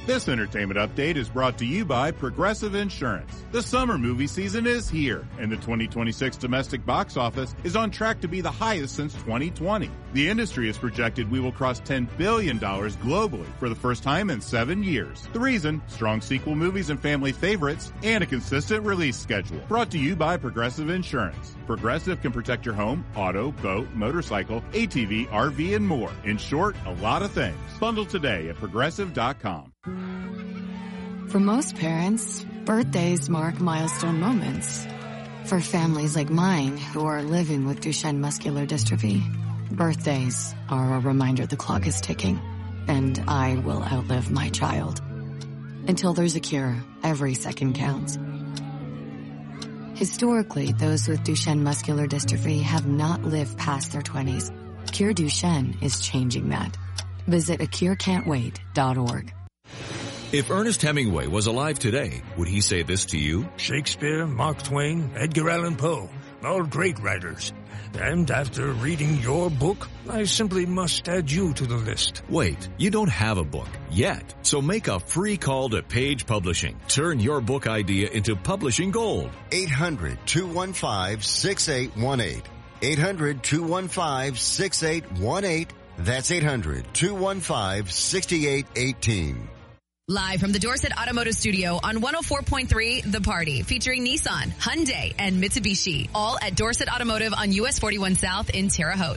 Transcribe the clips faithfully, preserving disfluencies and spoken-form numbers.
This entertainment update is brought to you by Progressive Insurance. The summer movie season is here, and the twenty twenty-six domestic box office is on track to be the highest since twenty twenty. The industry has projected we will cross ten billion dollars globally for the first time in seven years. The reason? Strong sequel movies and family favorites, and a consistent release schedule. Brought to you by Progressive Insurance. Progressive can protect your home, auto, boat, motorcycle, A T V, R V, and more. In short, a lot of things. Bundle today at progressive dot com. For most parents, birthdays mark milestone moments. For families like mine who are living with Duchenne muscular dystrophy, birthdays are a reminder the clock is ticking, and I will outlive my child. Until there's a cure, every second counts. Historically, those with Duchenne muscular dystrophy have not lived past their twenties. Cure Duchenne is changing that. Visit a cure can't wait dot org. If Ernest Hemingway was alive today, would he say this to you? Shakespeare, Mark Twain, Edgar Allan Poe, all great writers. And after reading your book, I simply must add you to the list. Wait, you don't have a book yet. So make a free call to Page Publishing. Turn your book idea into publishing gold. eight hundred, two one five, six eight one eight. eight hundred, two one five, six eight one eight. That's eight hundred, two one five, six eight one eight. Live from the Dorset Automotive Studio on one oh four point three The Party, featuring Nissan, Hyundai, and Mitsubishi. All at Dorset Automotive on U S forty-one South in Terre Haute.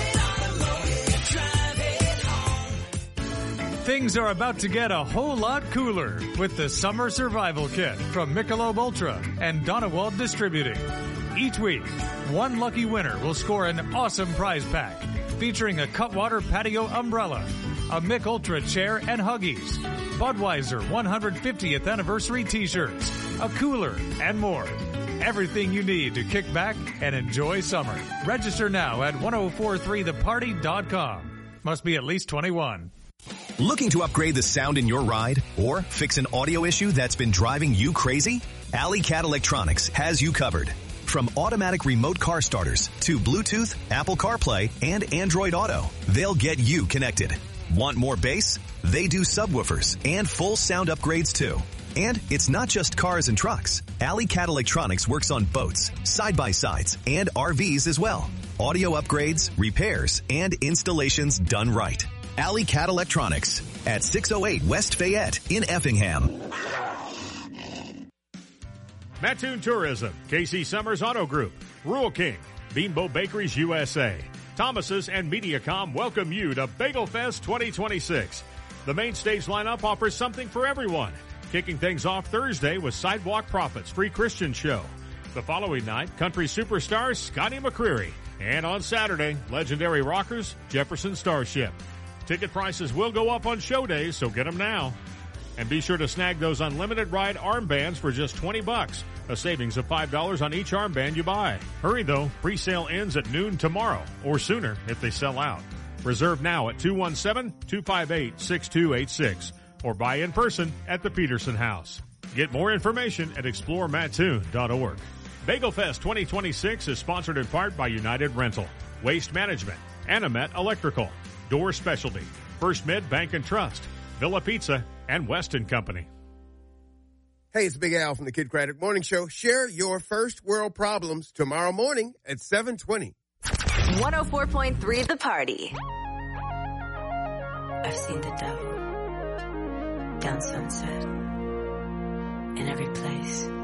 Things are about to get a whole lot cooler with the Summer Survival Kit from Michelob Ultra and Donewald Distributing. Each week, one lucky winner will score an awesome prize pack featuring a Cutwater Patio Umbrella, a Mich Ultra chair and Huggies, Budweiser one hundred fiftieth Anniversary T-shirts, a cooler, and more. Everything you need to kick back and enjoy summer. Register now at ten forty-three the party dot com. Must be at least twenty-one. Looking to upgrade the sound in your ride or fix an audio issue that's been driving you crazy? Alley Cat Electronics has you covered. From automatic remote car starters to Bluetooth, Apple CarPlay, and Android Auto, they'll get you connected. Want more bass? They do subwoofers and full sound upgrades too. And it's not just cars and trucks. Alley Cat Electronics works on boats, side-by-sides, and R Vs as well. Audio upgrades, repairs, and installations done right. Alley Cat Electronics at six oh eight West Fayette in Effingham. Mattoon Tourism, K C Summers Auto Group, Rural King, Beanbo Bakeries U S A, Thomas's, and Mediacom welcome you to Bagel Fest twenty twenty-six. The main stage lineup offers something for everyone. Kicking things off Thursday with Sidewalk Prophets Free Christian Show. The following night, country superstar Scotty McCreery. And on Saturday, legendary rockers Jefferson Starship. Ticket prices will go up on show days, so get them now. And be sure to snag those unlimited ride armbands for just twenty bucks, a savings of five dollars on each armband you buy. Hurry though, pre-sale ends at noon tomorrow, or sooner if they sell out. Reserve now at two one seven, two five eight, six two eight six or buy in person at the Peterson House. Get more information at explore mattoon dot org. Bagel Fest twenty twenty-six is sponsored in part by United Rental, Waste Management, Animet Electrical, Door Specialty, First Mid Bank and Trust, Villa Pizza, and Weston Company. Hey, it's Big Al from the Kid Craddock Morning Show. Share your first world problems tomorrow morning at seven twenty. one oh four point three The Party. I've seen the devil down Sunset, in every place.